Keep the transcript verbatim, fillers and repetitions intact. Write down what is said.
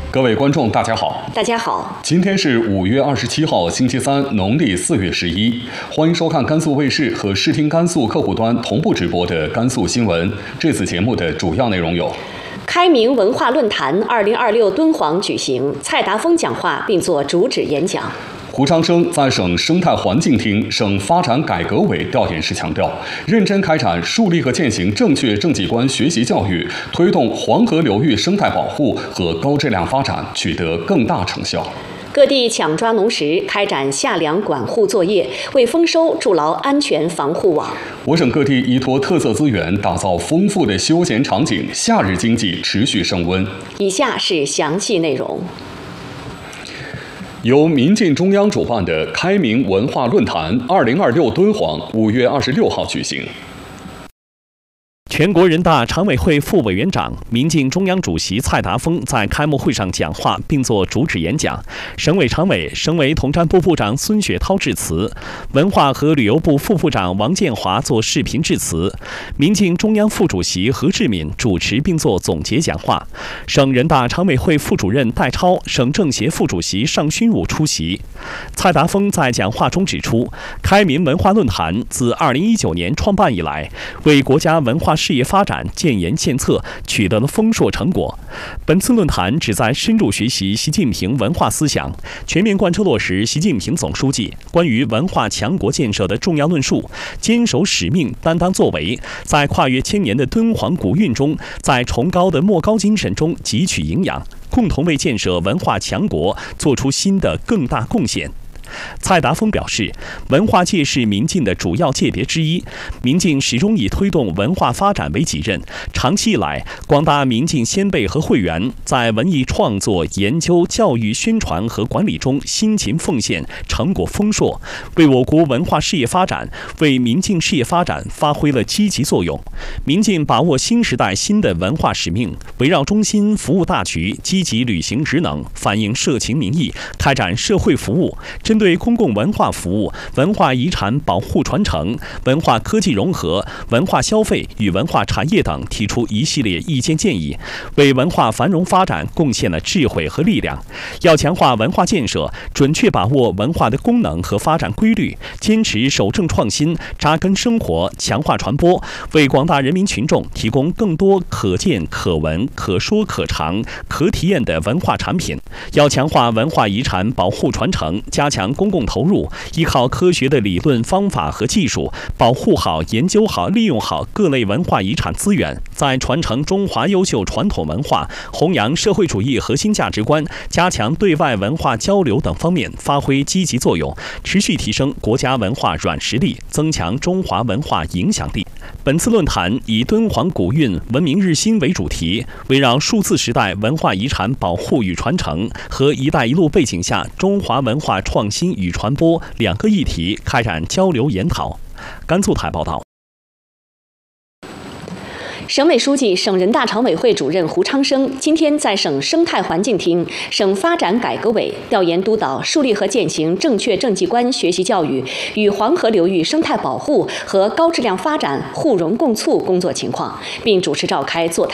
各位观众，大家好！ 大家好， 今天是五月二十七号，星期三，农历四月十一。欢迎收看甘肃卫视和视听甘肃客户端同步直播的甘肃新闻。这次节目的主要内容有： 开明文化论坛二零二六敦煌举行，蔡达峰讲话并作主旨演讲。 胡长生在省生态环境厅、省发展改革委调研时强调，认真开展树立和践行正确政绩观学习教育，推动黄河流域生态保护和高质量发展取得更大成效。 各地抢抓农时，开展夏粮管护作业，为丰收筑牢安全防护网。 我省各地依托特色资源，打造丰富的休闲场景，夏日经济持续升温。 以下是详细内容。 由民进中央主办的开明文化论坛二零二六敦煌五月二十六号举行。 全国人大常委会副委员长、民进中央主席蔡达峰在开幕会上讲话并作主旨演讲。省委常委、省委统战部部长孙雪涛致辞，文化和旅游部副部长王建华作视频致辞。民进中央副主席何志敏主持并作总结讲话。省人大常委会副主任戴超、省政协副主席尚勋武出席。蔡达峰在讲话中指出，开明文化论坛自二零一九年创办以来，为国家文化事业发展建言献策，取得了丰硕成果。本次论坛旨在深入学习习近平文化思想，全面贯彻落实习近平总书记关于文化强国建设的重要论述，坚守使命，担当作为，在跨越千年的敦煌古韵中，在崇高的莫高精神中汲取营养，共同为建设文化强国做出新的更大贡献。蔡达峰表示，文化界是民进的主要界别之一，民进始终以推动文化发展为己任。长期以来，广大民进先辈和会员在文艺创作、研究、教育、宣传和管理中辛勤奉献，成果丰硕，为我国文化事业发展、为民进事业发展发挥了积极作用。民进把握新时代新的文化使命，围绕中心服务大局，积极履行职能，反映社情民意，开展社会服务。针对公共文化服务、文化遗产保护传承、文化科技融合、文化消费与文化产业等提出一系列意见建议，为文化繁荣发展贡献了智慧和力量。要强化文化建设，准确把握文化的功能和发展规律，坚持守正创新，扎根生活，强化传播，为广大人民群众提供更多可见、可闻、可说、可尝、可体验的文化产品。要强化文化遗产保护传承，加强公共投入，依靠科学的理论方法和技术，保护好、研究好、利用好各类文化遗产资源，在传承中华优秀传统文化、弘扬社会主义核心价值观、加强对外文化交流等方面发挥积极作用，持续提升国家文化软实力，增强中华文化影响力。本次论坛以敦煌古韵文明日新为主题，围绕数字时代文化遗产保护与传承和“一带一路”背景下中华文化创新与传播两个议题开展交流研讨。甘肃台报道。 省委书记、省人大常委会主任胡昌生今天在省生态环境厅、省发展改革委调研督导树立和践行正确政绩观学习教育与黄河流域生态保护和高质量发展互融共促工作情况，并主持召开座谈